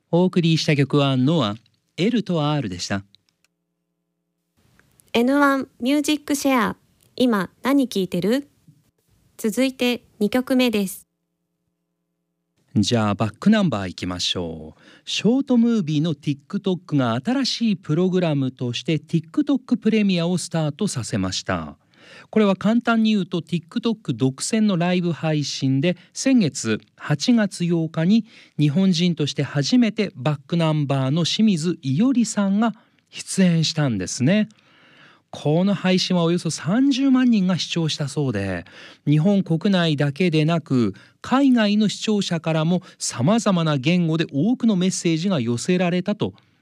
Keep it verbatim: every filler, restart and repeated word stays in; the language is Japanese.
お送りした曲はノア、L と R でした。 エヌワン ミュージックシェア、今何聴いてる？続いてにきょくめです。 じゃあバックナンバーいきましょう。ショートムービーの TikTok が新しいプログラムとして TikTok プレミアをスタートさせました。これは簡単に言うと TikTok 独占のライブ配信で、先月はちがつようかに日本人として初めてバックナンバーの清水伊織さんが出演したんですね。この配信はおよそさんじゅうまんにんが視聴したそうで、日本国内だけでなく海外の視聴者からもさまざまな言語で多くのメッセージが寄せられたと